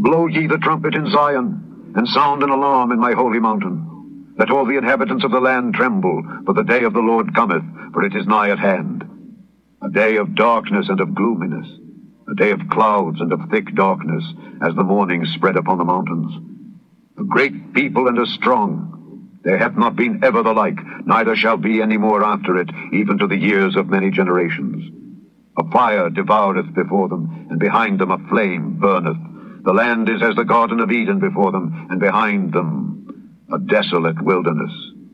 Blow ye the trumpet in Zion, and sound an alarm in my holy mountain. Let all the inhabitants of the land tremble, for the day of the Lord cometh, for it is nigh at hand. A day of darkness and of gloominess, a day of clouds and of thick darkness, as the morning spread upon the mountains. A great people and a strong, there hath not been ever the like, neither shall be any more after it, even to the years of many generations. A fire devoureth before them, and behind them a flame burneth. The land is as the Garden of Eden before them, and behind them a desolate wilderness.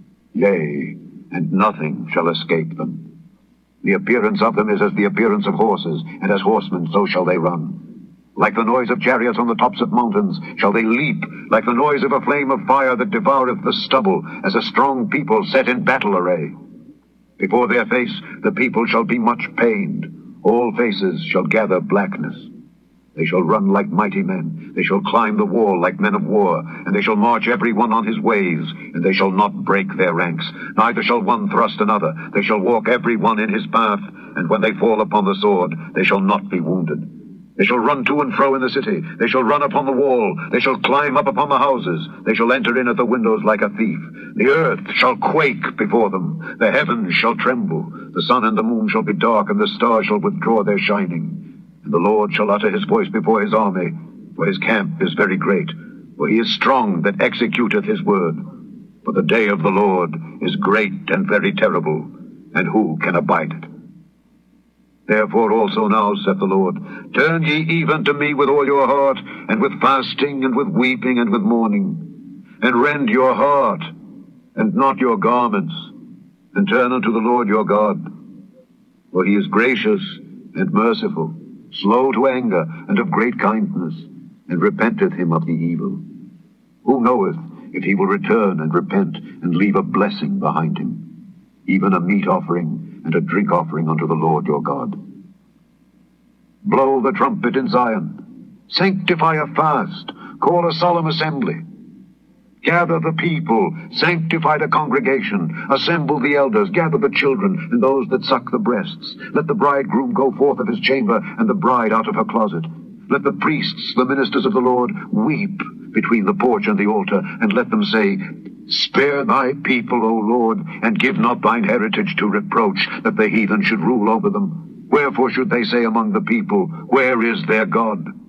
Yea, and nothing shall escape them. The appearance of them is as the appearance of horses, and as horsemen so shall they run. Like the noise of chariots on the tops of mountains shall they leap, like the noise of a flame of fire that devoureth the stubble, as a strong people set in battle array. Before their face the people shall be much pained, all faces shall gather blackness. They shall run like mighty men, they shall climb the wall like men of war, and they shall march every one on his ways, and they shall not break their ranks, neither shall one thrust another. They shall walk every one in his path, and when they fall upon the sword, they shall not be wounded. They shall run to and fro in the city, they shall run upon the wall, they shall climb up upon the houses, they shall enter in at the windows like a thief. The earth shall quake before them, the heavens shall tremble, the sun and the moon shall be dark, and the stars shall withdraw their shining. And the Lord shall utter his voice before his army, for his camp is very great, for he is strong that executeth his word. For the day of the Lord is great and very terrible, and who can abide it? Therefore also now, saith the Lord, turn ye even to me with all your heart, and with fasting, and with weeping, and with mourning, and rend your heart, and not your garments, and turn unto the Lord your God. For he is gracious and merciful, slow to anger, and of great kindness, and repenteth him of the evil. Who knoweth if he will return and repent, and leave a blessing behind him, even a meat offering and a drink offering unto the Lord your God? Blow the trumpet in Zion, sanctify a fast, call a solemn assembly. Gather the people, sanctify the congregation, assemble the elders, gather the children, and those that suck the breasts. Let the bridegroom go forth of his chamber, and the bride out of her closet. Let the priests, the ministers of the Lord, weep between the porch and the altar, and let them say, Spare thy people, O Lord, and give not thine heritage to reproach, that the heathen should rule over them. Wherefore should they say among the people, Where is their God?